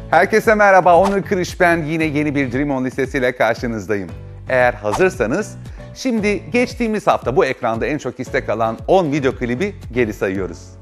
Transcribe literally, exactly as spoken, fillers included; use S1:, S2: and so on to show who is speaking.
S1: Herkese merhaba, Onur Kırış ben. Yine yeni bir Dream On listesiyle karşınızdayım. Eğer hazırsanız, şimdi geçtiğimiz hafta bu ekranda en çok istek alan on video klibi geri sayıyoruz.